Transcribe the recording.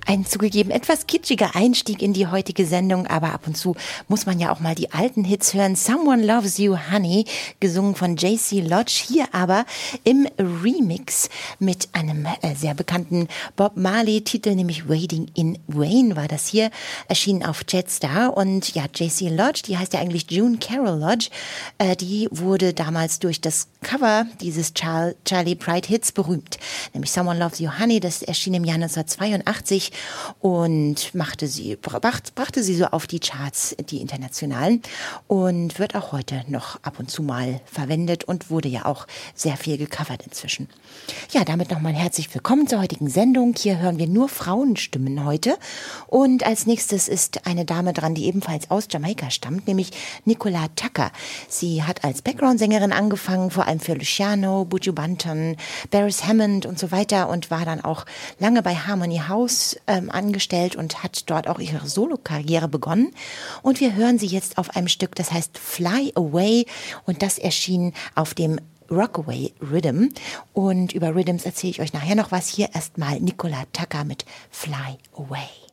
Ein zugegeben etwas kitschiger Einstieg in die heutige Sendung, aber ab und zu muss man ja auch mal die alten Hits hören. Someone Loves You, Honey, gesungen von JC Lodge, hier aber im Remix mit einem sehr bekannten Bob Marley-Titel, nämlich Wading in Wayne war das hier, erschienen auf Jetstar. Und ja, JC Lodge, die heißt ja eigentlich June Carol Lodge, die wurde damals durch das Cover dieses Charlie Pride Hits berühmt, nämlich Someone Loves You, Honey, das erschien im Jahr 1982 und brachte sie so auf die Charts, die internationalen, und wird auch heute noch ab und zu mal verwendet und wurde ja auch sehr viel gecovert inzwischen. Ja, damit nochmal herzlich willkommen zur heutigen Sendung. Hier hören wir nur Frauenstimmen heute und als nächstes ist eine Dame dran, die ebenfalls aus Jamaika stammt, nämlich Nicola Tucker. Sie hat als Background-Sängerin angefangen, vor allem für Luciano, Buju Banton, Beres Hammond und so weiter, und war dann auch lange bei Harmony House angestellt und hat dort auch ihre Solo-Karriere begonnen. Und wir hören sie jetzt auf einem Stück, das heißt Fly Away, und das erschien auf dem Rockaway Rhythm. Und über Rhythms erzähle ich euch nachher noch was. Hier erstmal Nicola Tucker mit Fly Away.